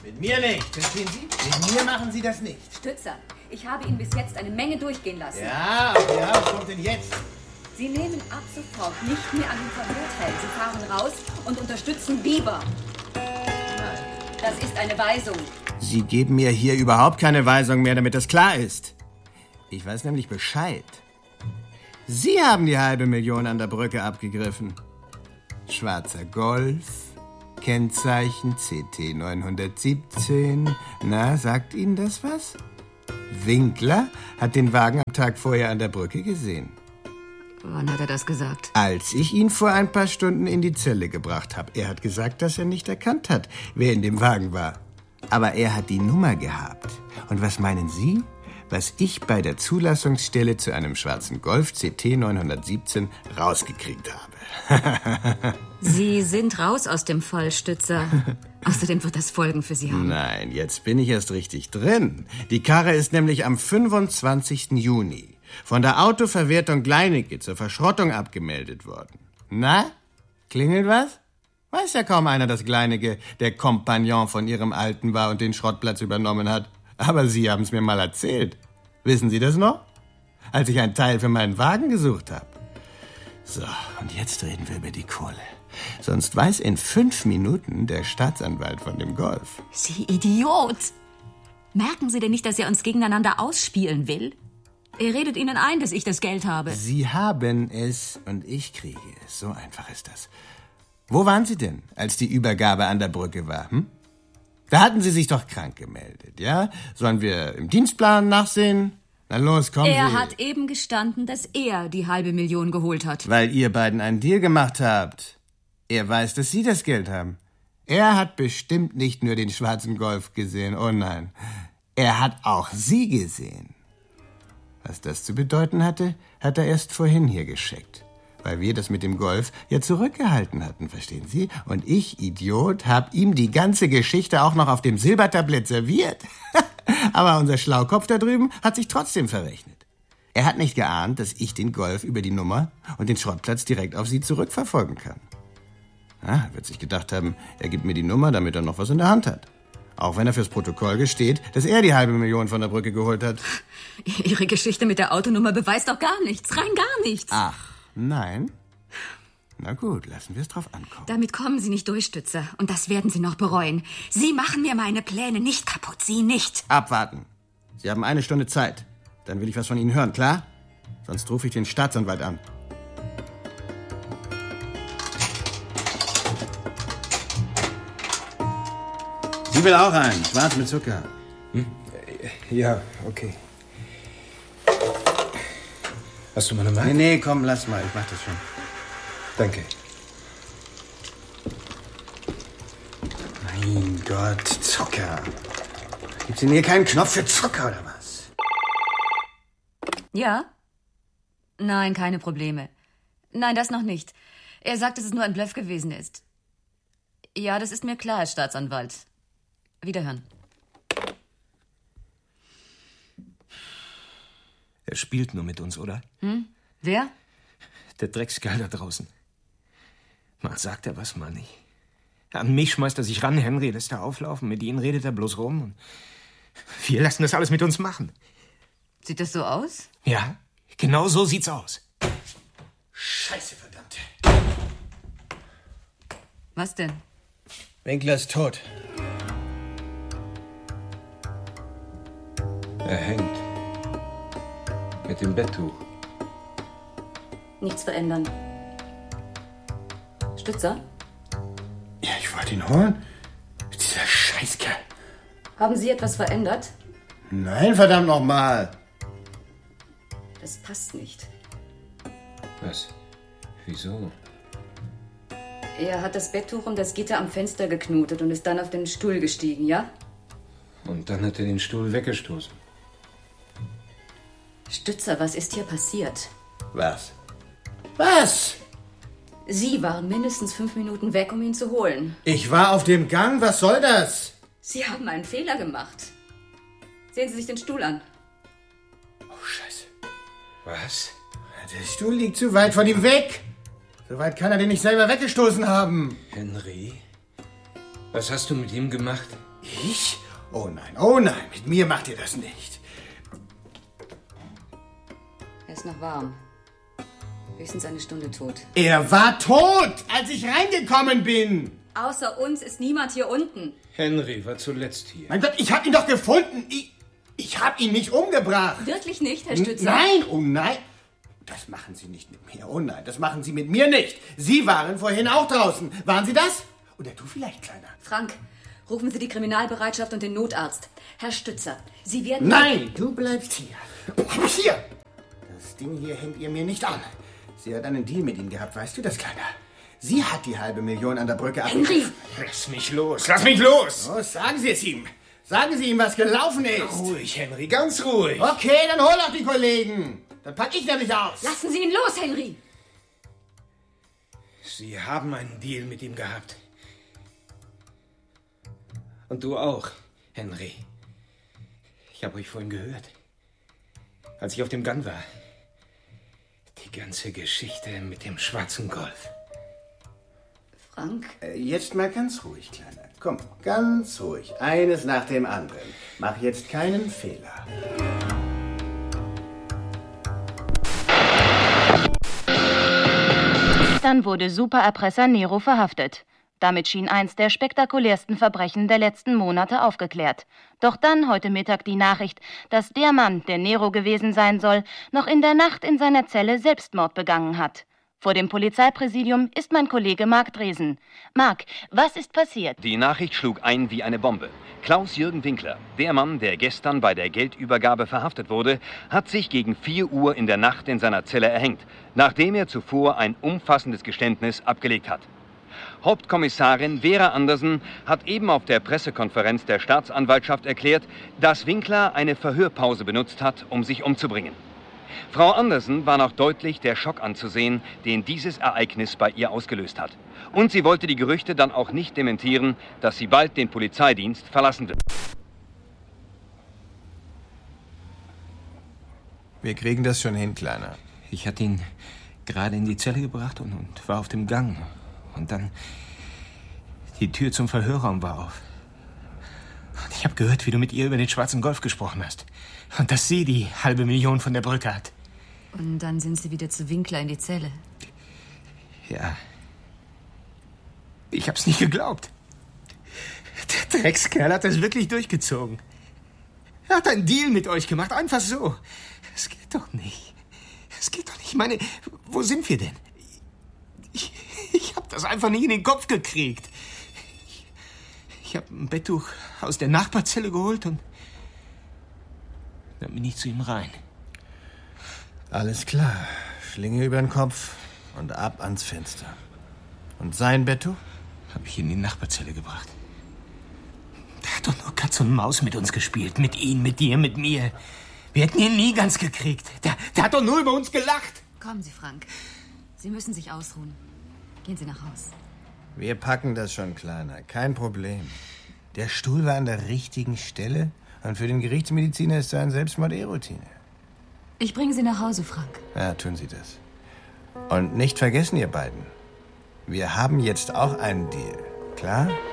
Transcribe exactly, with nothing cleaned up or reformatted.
Mit mir nicht, verstehen Sie? Mit mir machen Sie das nicht. Stützer, ich habe Ihnen bis jetzt eine Menge durchgehen lassen. Ja, ja, was kommt denn jetzt? Sie nehmen ab sofort nicht mehr an dem Verhör teil. Sie fahren raus und unterstützen Bieber. Nein. Das ist eine Weisung. Sie geben mir hier überhaupt keine Weisung mehr, damit das klar ist. Ich weiß nämlich Bescheid. Sie haben die halbe Million an der Brücke abgegriffen. Schwarzer Golf, Kennzeichen C T neunhundertsiebzehn. Na, sagt Ihnen das was? Winkler hat den Wagen am Tag vorher an der Brücke gesehen. Wann hat er das gesagt? Als ich ihn vor ein paar Stunden in die Zelle gebracht habe. Er hat gesagt, dass er nicht erkannt hat, wer in dem Wagen war. Aber er hat die Nummer gehabt. Und was meinen Sie, was ich bei der Zulassungsstelle zu einem schwarzen Golf C T neunhundertsiebzehn rausgekriegt habe? Sie sind raus aus dem Fall, Stützer. Außerdem wird das Folgen für Sie haben. Nein, jetzt bin ich erst richtig drin. Die Karre ist nämlich am fünfundzwanzigsten Juni von der Autoverwertung Gleinecke zur Verschrottung abgemeldet worden. Na, klingelt was? Weiß ja kaum einer, dass Gleinecke der Kompagnon von Ihrem Alten war und den Schrottplatz übernommen hat. Aber Sie haben es mir mal erzählt. Wissen Sie das noch? Als ich ein Teil für meinen Wagen gesucht habe. So, und jetzt reden wir über die Kohle. Sonst weiß in fünf Minuten der Staatsanwalt von dem Golf. Sie Idiot! Merken Sie denn nicht, dass er uns gegeneinander ausspielen will? Er redet Ihnen ein, dass ich das Geld habe. Sie haben es und ich kriege es. So einfach ist das. Wo waren Sie denn, als die Übergabe an der Brücke war? Hm? Da hatten Sie sich doch krank gemeldet, ja? Sollen wir im Dienstplan nachsehen? Na los, kommen Sie. Er hat eben gestanden, dass er die halbe Million geholt hat. Weil ihr beiden einen Deal gemacht habt. Er weiß, dass Sie das Geld haben. Er hat bestimmt nicht nur den schwarzen Golf gesehen, oh nein. Er hat auch Sie gesehen. Was das zu bedeuten hatte, hat er erst vorhin hier gescheckt. Weil wir das mit dem Golf ja zurückgehalten hatten, verstehen Sie? Und ich, Idiot, hab ihm die ganze Geschichte auch noch auf dem Silbertablett serviert. Aber unser Schlaukopf da drüben hat sich trotzdem verrechnet. Er hat nicht geahnt, dass ich den Golf über die Nummer und den Schrottplatz direkt auf Sie zurückverfolgen kann. Ja, er wird sich gedacht haben, er gibt mir die Nummer, damit er noch was in der Hand hat. Auch wenn er fürs Protokoll gesteht, dass er die halbe Million von der Brücke geholt hat. Ihre Geschichte mit der Autonummer beweist doch gar nichts, rein gar nichts. Ach. Nein? Na gut, lassen wir es drauf ankommen. Damit kommen Sie nicht durch, Stützer. Und das werden Sie noch bereuen. Sie machen mir meine Pläne nicht kaputt. Sie nicht. Abwarten. Sie haben eine Stunde Zeit. Dann will ich was von Ihnen hören, klar? Sonst rufe ich den Staatsanwalt an. Sie will auch ein. Schwarz mit Zucker. Hm? Ja, okay. Hast du meine Marke? Nee, nee, komm, lass mal. Ich mach das schon. Danke. Mein Gott, Zucker. Gibt's denn hier keinen Knopf für Zucker, oder was? Ja? Nein, keine Probleme. Nein, das noch nicht. Er sagt, dass es nur ein Bluff gewesen ist. Ja, das ist mir klar, Herr Staatsanwalt. Wiederhören. Er spielt nur mit uns, oder? Hm? Wer? Der Dreckskerl da draußen. Mal sagt er was, mal nicht. An mich schmeißt er sich ran, Henry lässt er auflaufen, mit ihnen redet er bloß rum. Und wir lassen das alles mit uns machen. Sieht das so aus? Ja, genau so sieht's aus. Scheiße, verdammte. Was denn? Winkler ist tot. Er hängt. Mit dem Betttuch. Nichts verändern. Stützer? Ja, ich wollte ihn holen. Dieser Scheißkerl. Haben Sie etwas verändert? Nein, verdammt nochmal. Das passt nicht. Was? Wieso? Er hat das Betttuch um das Gitter am Fenster geknotet und ist dann auf den Stuhl gestiegen, ja? Und dann hat er den Stuhl weggestoßen. Stützer, was ist hier passiert? Was? Was? Sie waren mindestens fünf Minuten weg, um ihn zu holen. Ich war auf dem Gang, was soll das? Sie haben einen Fehler gemacht. Sehen Sie sich den Stuhl an. Oh, Scheiße. Was? Der Stuhl liegt zu weit von ihm weg. So weit kann er den nicht selber weggestoßen haben. Henry? Was hast du mit ihm gemacht? Ich? Oh nein, oh nein, mit mir macht ihr das nicht. Er ist noch warm. Höchstens eine Stunde tot. Er war tot, als ich reingekommen bin. Außer uns ist niemand hier unten. Henry war zuletzt hier. Mein Gott, ich hab ihn doch gefunden. Ich, ich hab ihn nicht umgebracht. Wirklich nicht, Herr Stützer? Nein, oh nein. Das machen Sie nicht mit mir. Oh nein, das machen Sie mit mir nicht. Sie waren vorhin auch draußen. Waren Sie das? Oder du vielleicht, Kleiner? Frank, rufen Sie die Kriminalbereitschaft und den Notarzt. Herr Stützer, Sie werden... Nein, du bleibst hier. Hier! Das Ding hier hängt ihr mir nicht an. Sie hat einen Deal mit ihm gehabt, weißt du das, Kleiner? Sie hat die halbe Million an der Brücke abgegriffen. Henry! Lass mich los, lass mich los! Oh, sagen Sie es ihm. Sagen Sie ihm, was gelaufen ist. Ruhig, Henry, ganz ruhig. Okay, dann hol doch die Kollegen. Dann pack ich nämlich aus. Lassen Sie ihn los, Henry! Sie haben einen Deal mit ihm gehabt. Und du auch, Henry. Ich habe euch vorhin gehört. Als ich auf dem Gang war. Die ganze Geschichte mit dem schwarzen Golf. Frank? Äh, jetzt mal ganz ruhig, Kleiner. Komm, ganz ruhig. Eines nach dem anderen. Mach jetzt keinen Fehler. Dann wurde Supererpresser Nero verhaftet. Damit schien eins der spektakulärsten Verbrechen der letzten Monate aufgeklärt. Doch dann heute Mittag die Nachricht, dass der Mann, der Nero gewesen sein soll, noch in der Nacht in seiner Zelle Selbstmord begangen hat. Vor dem Polizeipräsidium ist mein Kollege Marc Dresen. Marc, was ist passiert? Die Nachricht schlug ein wie eine Bombe. Klaus-Jürgen Winkler, der Mann, der gestern bei der Geldübergabe verhaftet wurde, hat sich gegen vier Uhr in der Nacht in seiner Zelle erhängt, nachdem er zuvor ein umfassendes Geständnis abgelegt hat. Hauptkommissarin Vera Andersen hat eben auf der Pressekonferenz der Staatsanwaltschaft erklärt, dass Winkler eine Verhörpause benutzt hat, um sich umzubringen. Frau Andersen war noch deutlich der Schock anzusehen, den dieses Ereignis bei ihr ausgelöst hat. Und sie wollte die Gerüchte dann auch nicht dementieren, dass sie bald den Polizeidienst verlassen wird. Wir kriegen das schon hin, Kleiner. Ich hatte ihn gerade in die Zelle gebracht und, und war auf dem Gang. Und dann... Die Tür zum Verhörraum war auf. Und ich habe gehört, wie du mit ihr über den schwarzen Golf gesprochen hast. Und dass sie die halbe Million von der Brücke hat. Und dann sind Sie wieder zu Winkler in die Zelle. Ja. Ich hab's nicht geglaubt. Der Dreckskerl hat das wirklich durchgezogen. Er hat einen Deal mit euch gemacht, einfach so. Das geht doch nicht. Das geht doch nicht. Ich meine, wo sind wir denn? Ich, ich hab das einfach nicht in den Kopf gekriegt. Ich, ich hab ein Betttuch aus der Nachbarzelle geholt und dann bin ich zu ihm rein. Alles klar. Schlinge über den Kopf und ab ans Fenster. Und sein Betttuch? Hab ich in die Nachbarzelle gebracht. Der hat doch nur Katz und Maus mit uns gespielt. Mit ihm, mit dir, mit mir. Wir hätten ihn nie ganz gekriegt. Der, der hat doch nur über uns gelacht. Kommen Sie, Frank. Sie müssen sich ausruhen. Gehen Sie nach Haus. Wir packen das schon, Kleiner. Kein Problem. Der Stuhl war an der richtigen Stelle und für den Gerichtsmediziner ist sein Selbstmord eh Routine. Ich bringe Sie nach Hause, Frank. Ja, tun Sie das. Und nicht vergessen, ihr beiden. Wir haben jetzt auch einen Deal. Klar?